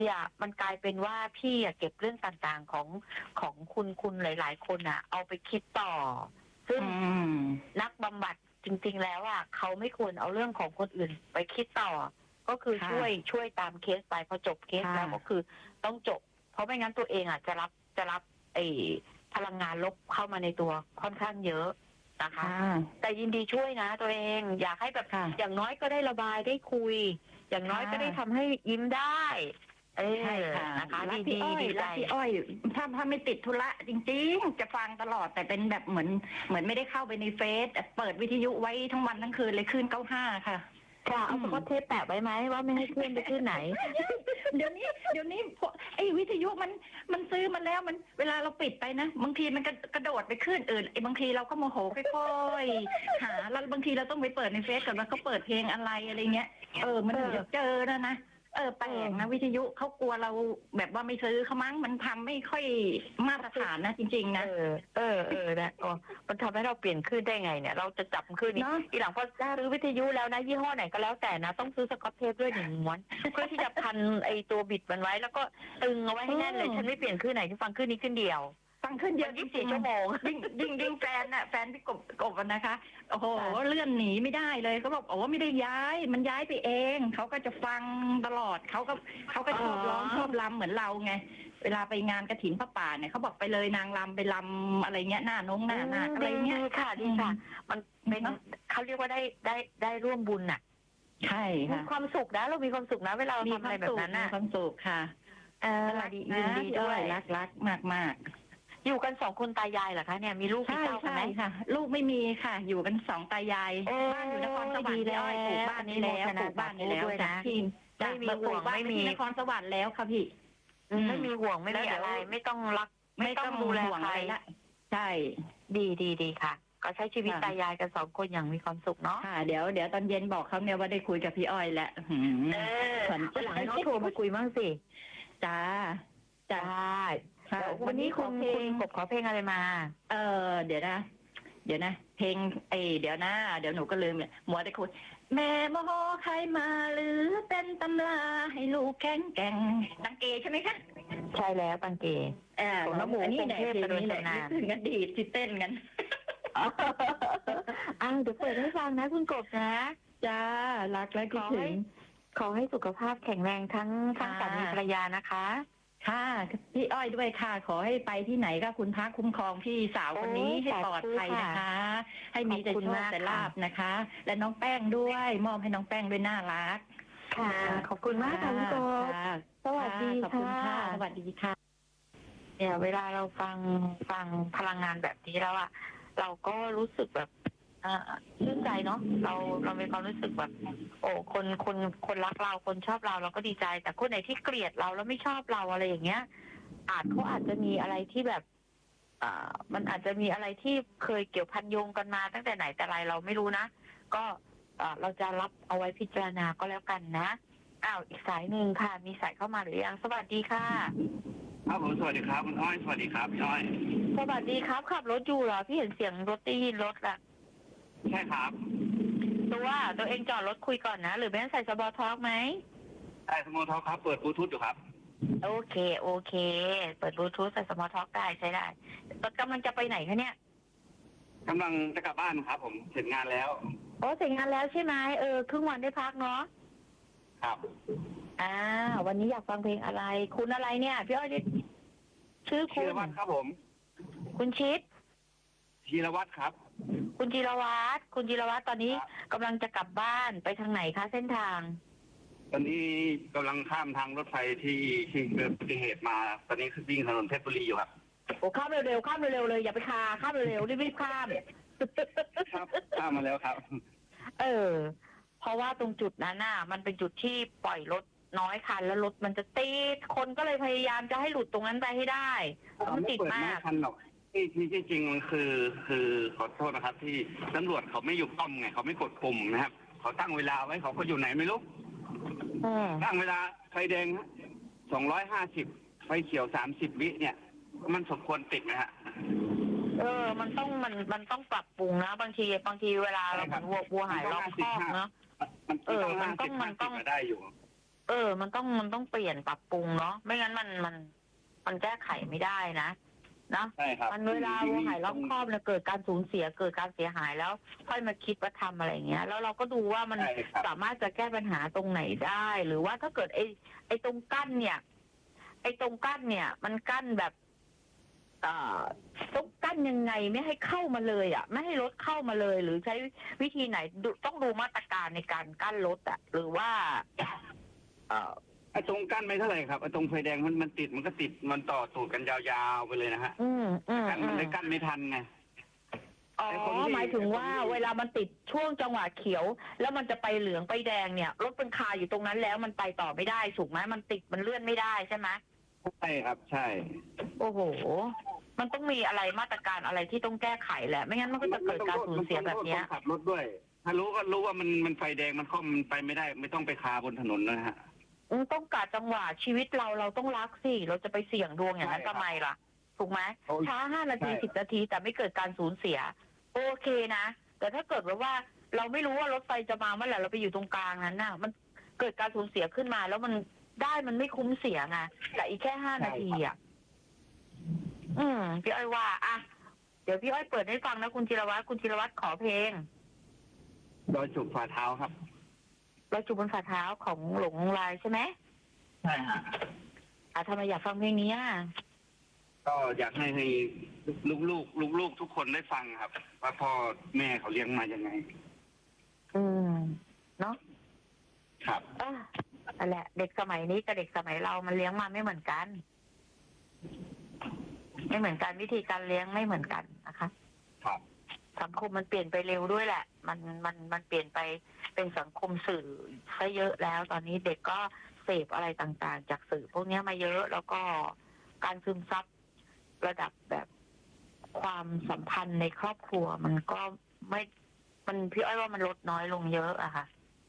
มันกลายเป็นว่าพี่เก็บเรื่องต่างๆของคุณหลายๆคนเอาไปคิดต่อซึ่งนักบำบัดจริงๆแล้วเขาไม่ควรเอาเรื่องของคนอื่นไปคิดต่อก็คือช่วยตามเคสไปพอจบเคสแล้วก็คือต้องจบเพราะไม่งั้นตัวเองจะรับพลังงานลบเข้ามาในตัวค่อนข้างเยอะนะคะแต่ยินดีช่วยนะตัวเองอยากให้แบบอย่างน้อยก็ได้ระบายได้คุยอย่างน้อยก็ได้ทำให้ยิ้มได้ใช่ค่ะนะคะดีพี่อ้อยถ้าไม่ติดธุระจริงๆจะฟังตลอดแต่เป็นแบบเหมือนไม่ได้เข้าไปในเฟซเปิดวิทยุไว้ทั้งวันทั้งคืนเลยขึ้น95ค่ะเอาสกอตเทปแปะไว้ไหมว่าไม่ให้ขึ้นไปขึ้นไหนเดี๋ยวนี้ไอ้วิทยุมันซื้อมาแล้วมันเวลาเราปิดไปนะบางทีมันกระโดดไปขึ้นอื่นบางทีเราก็โมโหค่อยๆหาแล้วบางทีเราต้องไปเปิดในเฟซก่อนว่าเขาเปิดเพลงอะไรเงี้ยมันถึงจะเจอนะแปลกนะวิทยุเขากลัวเราแบบว่าไม่ซื้อเขามั้งมันทำไม่ค่อยมาตรฐานนะจริงๆนะนะมันทำให้เราเปลี่ยนขึ้นได้ไงเนี่ยเราจะจับขึ้นนี่ทีหลังพอซื้อวิทยุแล้วนะยี่ห้อไหนก็แล้วแต่นะต้องซื้อสกอตเทปด้วย1 ม้วนเพื่อที่จะพันตัวบิดมันไว้แล้วก็ตึงเอาไว้ให้แน่นเลยฉันไม่เปลี่ยนขึ้นไหนฉันฟังขึ้นนี้ขึ้นเดียวฟังขึ้นเดียว 24 ชั่วโมงยิ่งแฟนพี่กบนะคะโอ้โหเลื่อนหนีไม่ได้เลยเขาบอกไม่ได้ย้ายมันย้ายไปเองเขาก็จะฟังตลอดเขาก็ชอบร้องชอบรำเหมือนเราไงเวลาไปงานกฐินพระป่าเนี่ยเขาบอกไปเลยนางรำไปรำอะไรเงี้ยหน้าอะไรเงี้ยค่ะดีค่ะมันเป็นเขาเรียกว่าได้ร่วมบุญใช่ค่ะมีความสุขนะเรามีความสุขนะเวลาเราทำอะไรแบบนั้นมีความสุขค่ะยินดีด้วยรักมากอยู่กัน2 คนตายายเหรอคะเนี่ยมีลูกเต้าไหมค่ะลูกไม่มีค่ะอยู่กัน2 ตายายบ้านอยู่นครสวรรค์แล้วปลูกบ้านนี้แล้วปลูกบ้านนี้แล้วนะที่ไม่มีห่วงไม่มีนครสวรรค์แล้วค่ะพี่ไม่มีห่วงไม่มีอะไรไม่ต้องรักไม่ต้องดูแลใครใช่ดีค่ะก็ใช้ชีวิตตายายกัน2 คนอย่างมีความสุขเนาะค่ะเดี๋ยวตอนเย็นบอกเขาเนี่ยว่าได้คุยกับพี่อ้อยแล้วหลังให้เขาโทรมาคุยบ้างสิจ้าวันนี้คุณกบขอเพลงอะไรมาเดี๋ยวนะเพลงเดี๋ยวหนูก็ลืมเนี่ยมัวได้คุยแม่โมโหใครมาหรือเป็นตำราให้ลูกแข็งแกร่งตังเกใช่ไหมคะใช่แล้วตังเกของน้ำหมูนี่แหละเพลงนี้แหละกันดีสิเต้นกันเดี๋ยวเปิดให้ฟังนะคุณกบนะจ้ารักและคิดถึงขอให้สุขภาพแข็งแรงทั้งสามีภรรยานะคะค่ะพี่อ้อยด้วยค่ะขอให้ไปที่ไหนก็คุณพระคุ้มครองพี่สาวคนนี้ให้ปลอดภัยนะคะให้มีแต่โชคแต่ลาภนะคะและน้องแป้งด้วยมอบให้น้องแป้งด้วยน่ารักค่ะขอบคุณมากค่ะคุณโกสวัสดีค่ะสวัสดีค่ะเนี่ยเวลาเราฟังพลังงานแบบนี้แล้วเราก็รู้สึกแบบชื่นใจเนาะเรามีความรู้สึกแบบคนรักเราคนชอบเราก็ดีใจแต่คนไหนที่เกลียดเราแล้วไม่ชอบเราอะไรอย่างเงี้ยเขาอาจจะมีอะไรที่แบบมันอาจจะมีอะไรที่เคยเกี่ยวพันโยงกันมาตั้งแต่ไหนแต่ไรเราไม่รู้นะก็เราจะรับเอาไว้พิจารณาก็แล้วกันนะอีกสายหนึ่งค่ะมีสายเข้ามาหรือยังสวัสดีค่ะครับผมสวัสดีครับคุณอ้อยสวัสดีครับพี่อ้อยสวัสดีครับขับรถอยู่เหรอพี่เห็นเสียงรถได้ยินรถอะใช่ครับตัวเองจอดรถคุยก่อนนะหรือไม่ใส่สบอทอกไหมใส่สมอทอกครับเปิดบลูทูธอยู่ครับโอเคเปิดบลูทูธใส่สมอทอกได้ใช้ได้กำลังจะไปไหนคะเนี่ยกำลังจะกลับบ้านครับผมเสร็จงานแล้วเสร็จงานแล้วใช่ไหมครึ่งวันได้พักเนาะครับวันนี้อยากฟังเพลงอะไรคุณอะไรเนี่ยพี่อ้อยชื่อคุณธีรวัฒน์ครับผมคุณชิดธีรวัฒน์ครับคุณธีรวัฒน์ตอนนี้กำลังจะกลับบ้านไปทางไหนคะเส้นทางตอนนี้กำลังข้ามทางรถไฟที่เกิดอุบัติเหตุมาตอนนี้คือวิ่งถนนเพชรบุรีอยู่ครับข้ามเร็วเลยอย่าไปคาข้ามเร็วรีบข้ามครับข้ามมาแล้วครับเพราะว่าตรงจุดนั้นมันเป็นจุดที่ปล่อยรถน้อยคันแล้วรถมันจะติดคนก็เลยพยายามจะให้หลุดตรงนั้นไปให้ได้มันติดมากคันหรอกที่จริงมันคือขอโทษนะครับที่ตำรวจเขาไม่อยู่ป้อมไงเขาไม่กดปุ่มนะครับเขาตั้งเวลาไว้เขาก็อยู่ไหนไม่รู้ตั้งเวลาไฟแดง250ไฟเขียว30 วิเนี่ยมันสมควรติดนะฮะมันต้องปรับปรุงนะบางทีเวลาเราเหมือนวัวหายล้อมคอกเนาะมันต้องได้อยู่มันต้องเปลี่ยนปรับปรุงเนาะไม่งั้นมันแก้ไขไม่ได้นะใช่ครับมันเวลาวัวหายรอบครอบเนี่ยเกิดการสูญเสียเกิดการเสียหายแล้วค่อยมาคิดว่าทำอะไรเงี้ยแล้วเราก็ดูว่ามันสามารถจะแก้ปัญหาตรงไหนได้หรือว่าถ้าเกิดไอ้ตรงกั้นเนี่ยมันกั้นแบบต้องกั้นยังไงไม่ให้เข้ามาเลยไม่ให้รถเข้ามาเลยหรือใช้วิธีไหนต้องดูมาตรการในการกั้นรถหรือว่าไอ้ตรงกั้นไม่เท่าไหร่ครับไอ้ตรงไฟแดงมันติดมันก็ติดมันต่อตูดกันยาวๆไปเลยนะฮะมันเลยกั้นไม่ทันไงหมายถึงว่าเวลามันติดช่วงจังหวะเขียวแล้วมันจะไปเหลืองไปแดงเนี่ยรถเป็นคาอยู่ตรงนั้นแล้วมันไปต่อไม่ได้ถูกไหมมันติดมันเลื่อนไม่ได้ใช่ไหมใช่ครับใช่โอ้โหมันต้องมีอะไรมาตรการอะไรที่ต้องแก้ไขแหละไม่งั้นมันก็จะเกิดการสูญเสียแบบนี้ขับรถด้วยถ้ารู้ก็รู้ว่ามันไฟแดงมันไปไม่ได้ไม่ต้องไปคาบนถนนนะฮะต้องกะจังหวะชีวิตเราต้องรักสิเราจะไปเสี่ยงดวงอย่างนั้นทำไมล่ะถูกไหมช้า5 นาที10 นาทีแต่ไม่เกิดการสูญเสียโอเคนะแต่ถ้าเกิดว่าเราไม่รู้ว่ารถไฟจะมาเมื่อไหร่เราไปอยู่ตรงกลางนั้นน่ะมันเกิดการสูญเสียขึ้นมาแล้วมันไม่คุ้มเสียไงแต่อีกแค่5 นาทีพี่อ้อยว่าเดี๋ยวพี่อ้อยเปิดให้ฟังนะคุณธีรวัตรขอเพลงดอยจูบฝ่าเท้าครับดอยจูบบนฝ่าเท้าของหลงลายใช่ไหมใช่ฮะทำไมอยากฟังเพลงนี้ก็อยากให้ลูกทุกคนได้ฟังครับว่าพ่อแม่เขาเลี้ยงมายังไงเนาะครับนั่นแหละเด็กสมัยนี้กับเด็กสมัยเรามันเลี้ยงมาไม่เหมือนกันวิธีการเลี้ยงไม่เหมือนกันนะคะครับสังคมมันเปลี่ยนไปเร็วด้วยแหละมันเปลี่ยนไปเป็นสังคมสื่อซะเยอะแล้วตอนนี้เด็กก็เสพอะไรต่างๆจากสื่อพวกนี้มาเยอะแล้วก็การซึมซับระดับแบบความสัมพันธ์ในครอบครัวมันก็มันพี่อ้อยว่ามันลดน้อยลงเยอะอะค่ะ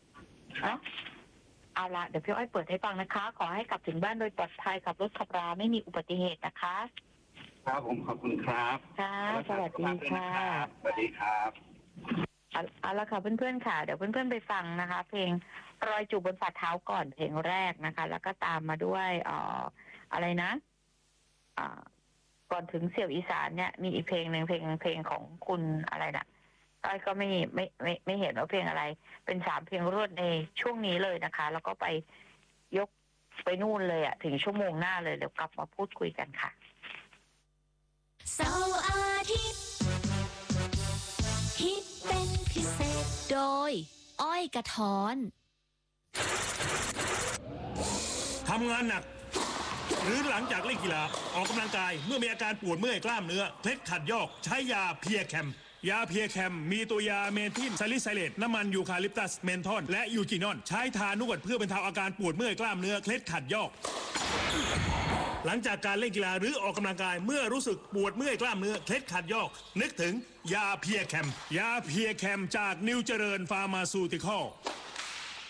เอาละเดี๋ยวพี่อ้อยเปิดให้ฟังนะคะขอให้กลับถึงบ้านโดยปลอดภัยขับรถขับราไม่มีอุบัติเหตุนะคะครับผมขอบคุณครับค่ะสวัสดีค่ะสวัสดีครับเอาละค่ะเพื่อนๆค่ะเดี๋ยวเพื่อนๆไปฟังนะคะเพลงรอยจูบบนฝ่าเท้าก่อนเพลงแรกนะคะแล้วก็ตามมาด้วยอะไรนะก่อนถึงเสี่ยวอีสานเนี่ยมีอีกเพลงหนึ่งเพลงของคุณอะไรนะอ้อยก็ไม่เห็นว่าเพลงอะไรเป็น3 เพลงรวดในช่วงนี้เลยนะคะแล้วก็ไปยกไปนู่นเลยถึงชั่วโมงหน้าเลยเดี๋ยวกลับมาพูดคุยกันค่ะเสาร์อาทิตย์ฮิตเป็นพิเศษโดยอ้อยกระท้อนทำงานหนักหรือหลังจากเล่นกีฬาออกกำลังกายเมื่อมีอาการปวดเมื่อยกล้ามเนื้อเคล็ดขัดยอกใช้ยาเพียแคมยาเพียแคมมีตัวยาเมทิลซาลิไซเลตน้ำมันยูคาลิปตัสเมนทอลและยูจินอนใช้ทานวดเพื่อบรรเทาอาการปวดเมื่อยกล้ามเนื้อเคล็ดขัดยอกหลังจากการเล่นกีฬาหรือออกกำลังกายเมื่อรู้สึกปวดเมื่อยกล้ามเนื้อเคล็ดขัดยอกนึกถึงยาเพียแคมจากนิวเจริญฟาร์มาซูติคอล